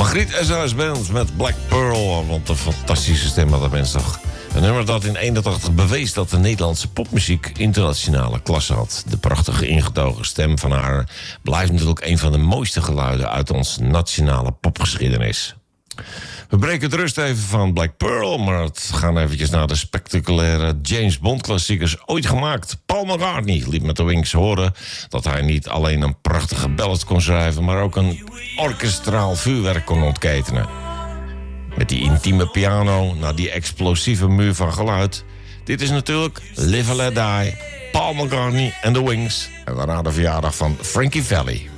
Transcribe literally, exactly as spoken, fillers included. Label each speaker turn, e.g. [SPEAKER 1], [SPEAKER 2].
[SPEAKER 1] Margriet S A S Band met Black Pearl. Want een fantastische stem had dat mens toch. Een nummer dat in eenentachtig bewees dat de Nederlandse popmuziek internationale klasse had. De prachtige ingetogen stem van haar blijft natuurlijk een van de mooiste geluiden uit onze nationale popgeschiedenis. We breken het rust even van Black Pearl, maar het gaan eventjes naar de spectaculaire James Bond klassiekers ooit gemaakt. Paul McCartney liet met de Wings horen dat hij niet alleen een prachtige ballad kon schrijven, maar ook een orkestraal vuurwerk kon ontketenen. Met die intieme piano naar die explosieve muur van geluid. Dit is natuurlijk Live and Let Die, Paul McCartney en The Wings. En daarna de verjaardag van Frankie Valli.